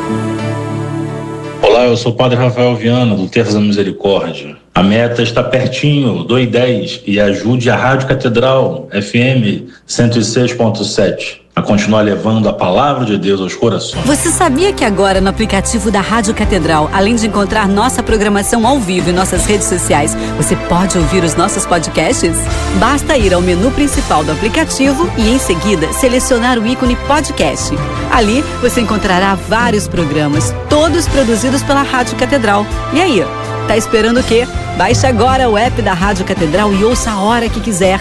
Olá, eu sou o Padre Rafael Viana, do Terço da Misericórdia. A meta está pertinho, 2:10, e ajude a Rádio Catedral FM 106.7 a continuar levando a palavra de Deus aos corações. Você sabia que agora no aplicativo da Rádio Catedral, além de encontrar nossa programação ao vivo em nossas redes sociais, você pode ouvir os nossos podcasts? Basta ir ao menu principal do aplicativo e em seguida selecionar o ícone podcast. Ali você encontrará vários programas, todos produzidos pela Rádio Catedral. E aí, tá esperando o quê? Baixe agora o app da Rádio Catedral e ouça a hora que quiser.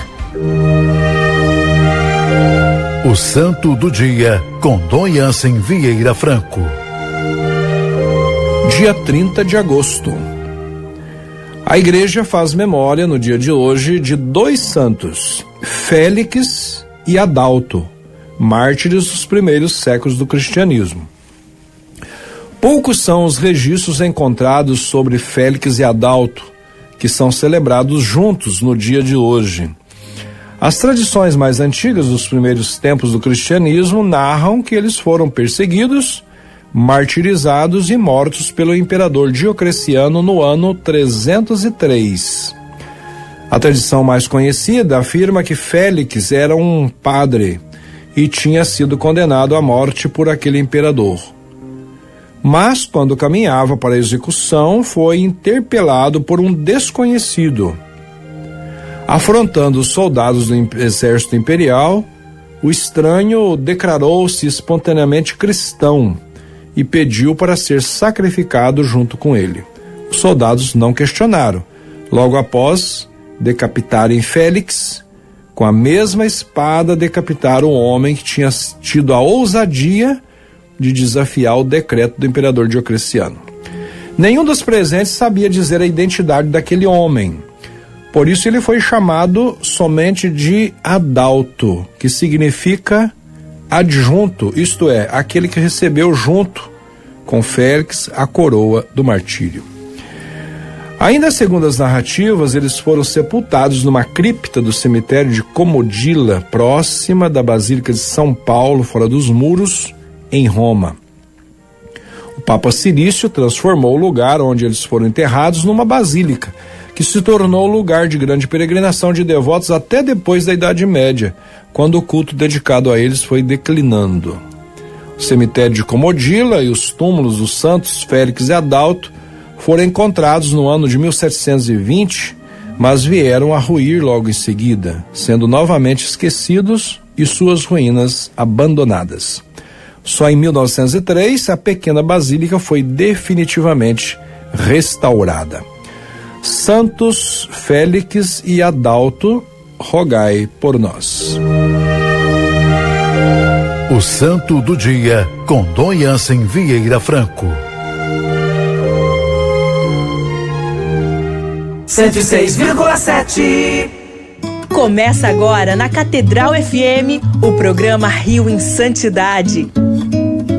O Santo do Dia, com Dom Jansen Vieira Franco. Dia 30 de agosto. A igreja faz memória no dia de hoje de dois santos, Félix e Adalto, mártires dos primeiros séculos do cristianismo. Poucos são os registros encontrados sobre Félix e Adalto, que são celebrados juntos no dia de hoje. As tradições mais antigas dos primeiros tempos do cristianismo narram que eles foram perseguidos, martirizados e mortos pelo imperador Diocleciano no ano 303. A tradição mais conhecida afirma que Félix era um padre e tinha sido condenado à morte por aquele imperador. Mas, quando caminhava para a execução, foi interpelado por um desconhecido. Afrontando os soldados do exército imperial, o estranho declarou-se espontaneamente cristão e pediu para ser sacrificado junto com ele. Os soldados não questionaram. Logo após decapitarem Félix, com a mesma espada decapitaram o homem que tinha tido a ousadia de desafiar o decreto do imperador Diocleciano. Nenhum dos presentes sabia dizer a identidade daquele homem. Por isso ele foi chamado somente de Adalto, que significa adjunto, isto é, aquele que recebeu junto com Félix a coroa do martírio. Ainda segundo as narrativas, eles foram sepultados numa cripta do cemitério de Comodila, próxima da Basílica de São Paulo, fora dos muros, em Roma. O Papa Cirício transformou o lugar onde eles foram enterrados numa basílica, que se tornou lugar de grande peregrinação de devotos até depois da Idade Média, quando o culto dedicado a eles foi declinando. O cemitério de Comodila e os túmulos dos santos Félix e Adalto foram encontrados no ano de 1720, mas vieram a ruir logo em seguida, sendo novamente esquecidos e suas ruínas abandonadas. Só em 1903 a pequena basílica foi definitivamente restaurada. Santos Félix e Adalto, rogai por nós. O Santo do Dia, com Dom Jansen Vieira Franco. 106,7. Começa agora na Catedral FM o programa Rio em Santidade.